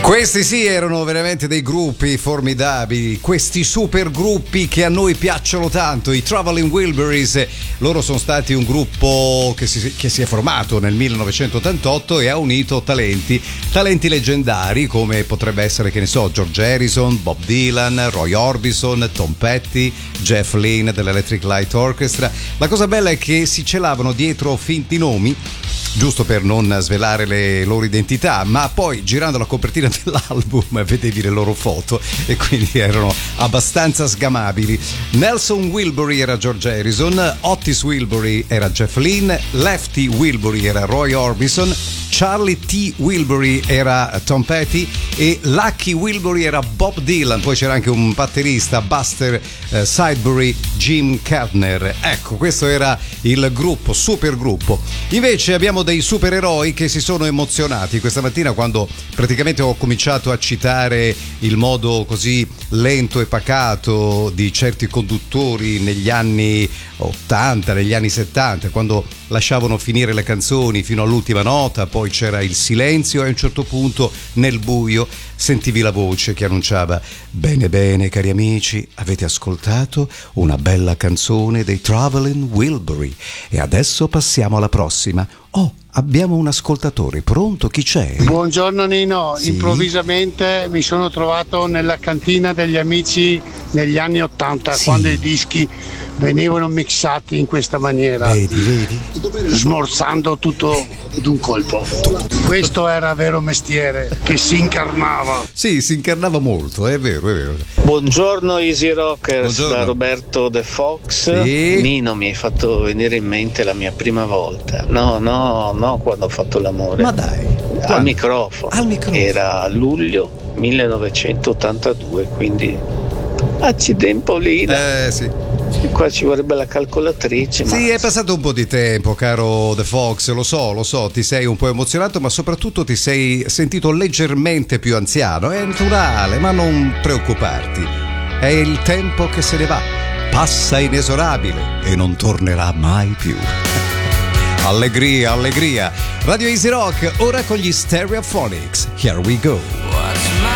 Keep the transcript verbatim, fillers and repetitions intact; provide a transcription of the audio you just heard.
Questi sì erano veramente dei gruppi formidabili, questi super gruppi che a noi piacciono tanto, i Traveling Wilburys. Loro sono stati un gruppo che si, che si è formato nel millenovecentottantotto e ha unito talenti, talenti leggendari come potrebbe essere, che ne so, George Harrison, Bob Dylan, Roy Orbison, Tom Petty, Jeff Lynne dell'Electric Light Orchestra. La cosa bella è che si celavano dietro finti nomi, giusto per non svelare le loro identità, ma poi girando la copertina dell'album vedevi le loro foto e quindi erano abbastanza sgamabili. Nelson Wilbury era George Harrison, Otis Wilbury era Jeff Lynne, Lefty Wilbury era Roy Orbison, Charlie T. Wilbury era Tom Petty e Lucky Wilbury era Bob Dylan. Poi c'era anche un batterista, Buster eh, Sidebury, Jim Kantner. Ecco, questo era il gruppo, super gruppo. Invece abbiamo dei supereroi che si sono emozionati questa mattina quando praticamente ho cominciato a citare il modo così lento e pacato di certi conduttori negli anni ottanta, negli anni settanta, quando lasciavano finire le canzoni fino all'ultima nota, poi c'era il silenzio e a un certo punto nel buio sentivi la voce che annunciava: bene bene cari amici, avete ascoltato una bella canzone dei Traveling Wilbury e adesso passiamo alla prossima. Oh, abbiamo un ascoltatore pronto, chi c'è? Buongiorno Nino, sì? Improvvisamente mi sono trovato nella cantina degli amici negli anni ottanta, sì, quando i dischi venivano mixati in questa maniera, vedi, vedi? smorzando tutto d'un colpo. Questo era vero mestiere che si incarnava. Sì, si incarnava molto, è vero, è vero. Buongiorno Easy Rockers, Buongiorno. da Roberto De Fox. Sì. Nino, mi hai fatto venire in mente la mia prima volta. No, no, no, quando ho fatto l'amore. Ma dai, al quando? microfono. Al microfono. Era a luglio millenovecentottantadue, quindi accidempolina. Eh sì. Qua ci vorrebbe la calcolatrice. Ma... Sì, è passato un po' di tempo, caro The Fox, lo so, lo so, ti sei un po' emozionato, ma soprattutto ti sei sentito leggermente più anziano. È naturale, ma non preoccuparti. È il tempo che se ne va, passa inesorabile e non tornerà mai più. Allegria, allegria. Radio Easy Rock, ora con gli Stereophonics. Here we go.